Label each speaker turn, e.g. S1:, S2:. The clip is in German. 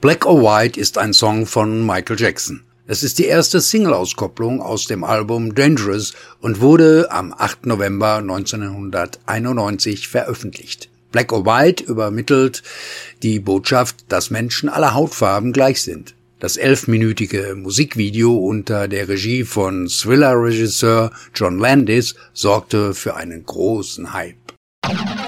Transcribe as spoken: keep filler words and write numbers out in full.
S1: Black or White ist ein Song von Michael Jackson. Es ist die erste Single-Auskopplung aus dem Album Dangerous und wurde am achten November neunzehnhunderteinundneunzig veröffentlicht. Black or White übermittelt die Botschaft, dass Menschen aller Hautfarben gleich sind. Das elfminütige Musikvideo unter der Regie von Thriller-Regisseur John Landis sorgte für einen großen Hype.